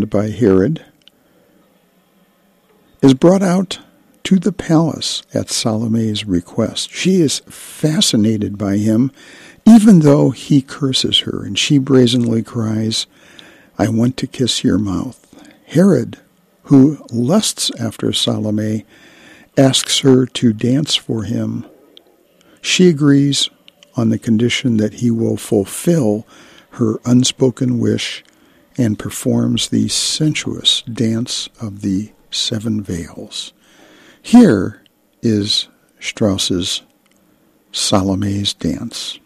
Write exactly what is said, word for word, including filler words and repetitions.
planned by Herod, is brought out to the palace at Salome's request. She is fascinated by him, even though he curses her, and she brazenly cries, "I want to kiss your mouth." Herod, who lusts after Salome, asks her to dance for him. She agrees on the condition that he will fulfill her unspoken wish and performs the sensuous dance of the seven veils. Here is Strauss's Salome's Dance.